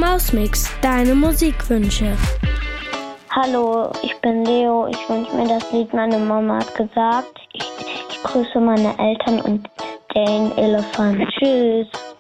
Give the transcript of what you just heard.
Mausmix, deine Musikwünsche. Hallo, ich bin Leo. Ich wünsche mir das Lied Meine Mama hat gesagt. Ich grüße meine Eltern und den Elefant. Tschüss.